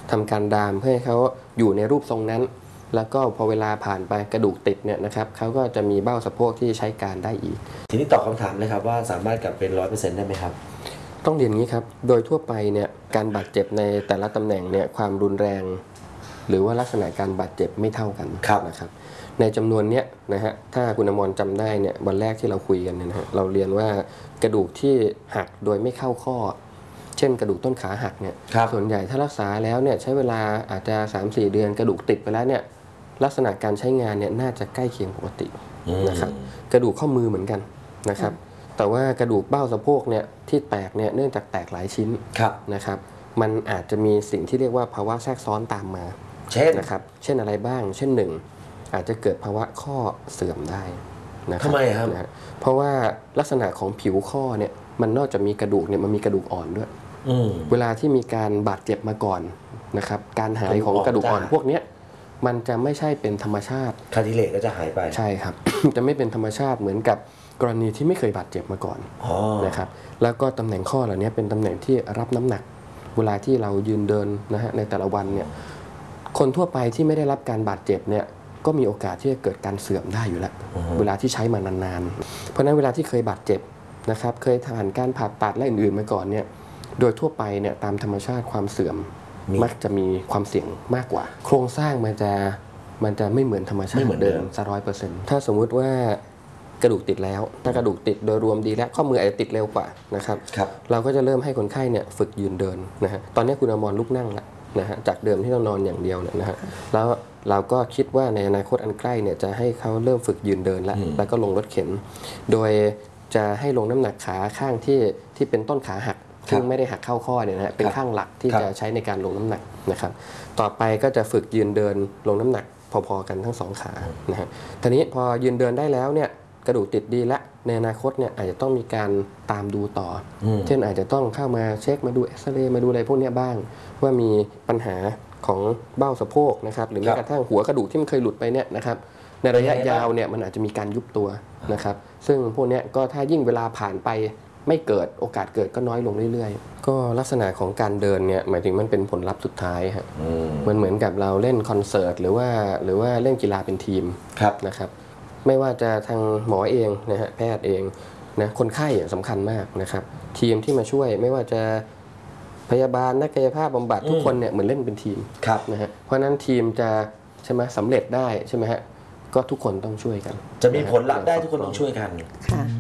ทำการดามเพื่อให้เขาอยู่ในรูปทรงนั้นแล้วก็พอเวลาผ่านไปกระดูกติดเนี่ยนะครับเขาก็จะมีเบ้าสะโพกที่ใช้การได้อีกทีนี้ตอบคำถามเลยครับว่าสามารถกลับเป็น 100% ได้ไหมครับต้องเรียนงี้ครับโดยทั่วไปเนี่ยการบาดเจ็บในแต่ละตำแหน่งเนี่ยความรุนแรงหรือว่าลักษณะการบาดเจ็บไม่เท่ากันนะครับในจำนวนเนี้ยนะฮะถ้าคุณอมรจำได้เนี่ยวันแรกที่เราคุยกันเนี่ยนะฮะเราเรียนว่ากระดูกที่หักโดยไม่เข้าข้อเช่นกระดูกต้นขาหักเนี่ยส่วนใหญ่ถ้ารักษาแล้วเนี่ยใช้เวลาอาจจะ 3-4 เดือนกระดูกติดไปแล้วเนี่ยลักษณะการใช้งานเนี่ยน่าจะใกล้เคียงปกตินะครับกระดูกข้อมือเหมือนกันนะครับแต่ว่ากระดูกเบ้าสะโพกเนี่ยที่แตกเนี่ยเนื่องจากแตกหลายชิ้นนะครับมันอาจจะมีสิ่งที่เรียกว่าภาวะแทรกซ้อนตามมาเช่นนะครับเช่นอะไรบ้างเช่น1อาจจะเกิดภาวะข้อเสื่อมได้นะครับทำไมครับเพราะว่าลักษณะของผิวข้อเนี่ยมันนอกจากมีกระดูกเนี่ยมันมีกระดูกอ่อนด้วยเวลาที่มีการบาดเจ็บมาก่อนนะครับการหายของกระดูกอ่อนพวกนี้มันจะไม่ใช่เป็นธรรมชาติคาร์ทิเลจก็จะหายไปใช่ครับ จะไม่เป็นธรรมชาติเหมือนกับกรณีที่ไม่เคยบาดเจ็บมาก่อนนะครับแล้วก็ตำแหน่งข้อเหล่านี้เป็นตำแหน่งที่รับน้ำหนักเวลาที่เรายืนเดินนะฮะในแต่ละวันเนี่ยคนทั่วไปที่ไม่ได้รับการบาดเจ็บเนี่ยก็มีโอกาสที่จะเกิดการเสื่อมได้อยู่แล้วเวลาที่ใช้มานานๆเพราะฉะนั้นเวลาที่เคยบาดเจ็บนะครับเคยผ่านการผ่าตัดและอื่นๆมาก่อนเนี่ยโดยทั่วไปเนี่ยตามธรรมชาติความเสื่อมมักจะมีความเสี่ยงมากกว่าโครงสร้างมันจะไม่เหมือนธรรมชาติเดิมซะ100%ถ้าสมมุติว่ากระดูกติดแล้วถ้ากระดูกติดโดยรวมดีแล้วข้อมืออาจจะติดเร็วกว่านะครับเราก็จะเริ่มให้คนไข้เนี่ยฝึกยืนเดินนะฮะตอนนี้คุณอมรลุกนั่งแล้วนะฮะจากเดิมที่เรานอนอย่างเดียวเนี่ยนะฮะแล้วเราก็คิดว่าในอนาคตอันใกล้เนี่ยจะให้เขาเริ่มฝึกยืนเดินแล้วก็ลงรถเข็นโดยจะให้ลงน้ำหนักขาข้างที่เป็นต้นขาหักซึ่งไม่ได้หักเข้าข้อเนี่ยนะเป็นข้างหลักที่จะใช้ในการลงน้ำหนักนะครับต่อไปก็จะฝึกยืนเดินลงน้ำหนักพอๆกันทั้งสองขานะฮะทีนี้พอยืนเดินได้แล้วเนี่ยกระดูกติดดีและในอนาคตเนี่ยอาจจะต้องมีการตามดูต่อเช่นอาจจะต้องเข้ามาเช็คมาดูเอ็กซเรย์มาดูอะไรพวกนี้บ้างว่ามีปัญหาของเบ้าสะโพกนะครับหรือแม้กระทั่งหัวกระดูกที่มันเคยหลุดไปเนี่ยนะครับในระยะยาวเนี่ยมันอาจจะมีการยุบตัวนะครับซึ่งพวกนี้ก็ถ้ายิ่งเวลาผ่านไปไม่เกิดโอกาสเกิดก็น้อยลงเรื่อยๆก็ลักษณะของการเดินเนี่ยหมายถึงมันเป็นผลลัพธ์สุดท้ายฮะมันเหมือนกับเราเล่นคอนเสิร์ตหรือว่าเล่นกีฬาเป็นทีมนะครับไม่ว่าจะทางหมอเองนะฮะแพทย์เองนะคนไข้สำคัญมากนะครับทีมที่มาช่วยไม่ว่าจะพยาบาลนักกายภาพบำบัดทุกคนเนี่ยเหมือนเล่นเป็นทีมนะฮะเพราะนั้นทีมจะใช่ไหมสำเร็จได้ใช่ไหมฮะก็ทุกคนต้องช่วยกันจะมีผลลัพธ์ได้ทุกคนต้องช่วยกันค่ะ